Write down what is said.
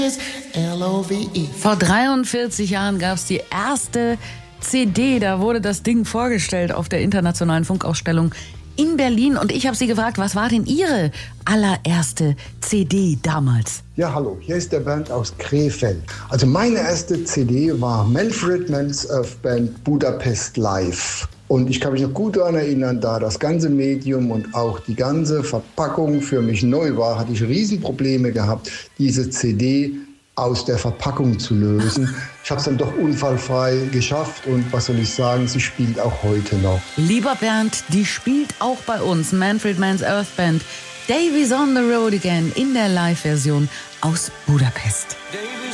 L-O-V-E. Vor 43 Jahren gab es die erste CD, da wurde das Ding vorgestellt auf der Internationalen Funkausstellung in Berlin. Und ich habe Sie gefragt, was war denn Ihre allererste CD damals? Ja, hallo, hier ist der Bernd aus Krefeld. Also meine erste CD war Manfred Mann's Earth Band Budapest Live. Und ich kann mich noch gut daran erinnern, da das ganze Medium und auch die ganze Verpackung für mich neu war, hatte ich Riesenprobleme gehabt, diese CD aus der Verpackung zu lösen. Ich habe es dann doch unfallfrei geschafft und was soll ich sagen, sie spielt auch heute noch. Lieber Bernd, die spielt auch bei uns, Manfred Mann's Earth Band. Davy's on the Road Again in der Live-Version aus Budapest.